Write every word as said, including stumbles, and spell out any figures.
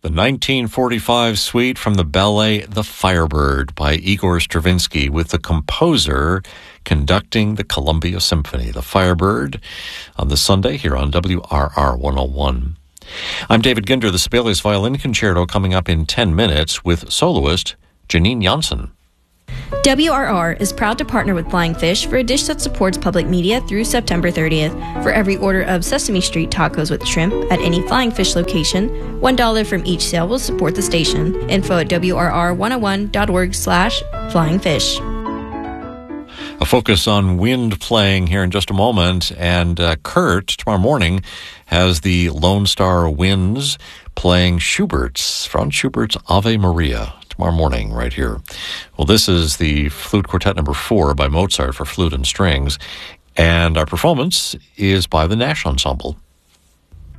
The nineteen forty-five suite from the ballet The Firebird by Igor Stravinsky, with the composer conducting the Columbia Symphony. The Firebird on this Sunday here on W R R one oh one. I'm David Ginder. The Sibelius Violin Concerto coming up in ten minutes with soloist Janine Janssen. W R R is proud to partner with Flying Fish for a dish that supports public media through September thirtieth. For every order of Sesame Street tacos with shrimp at any Flying Fish location, one dollar from each sale will support the station. Info at W R R one oh one dot org slash flying fish. A focus on wind playing here in just a moment, and uh, Kurt tomorrow morning has the Lone Star Winds playing Schubert's, Franz Schubert's Ave Maria tomorrow morning right here. Well, this is the Flute Quartet number four by Mozart for flute and strings, and our performance is by the Nash Ensemble.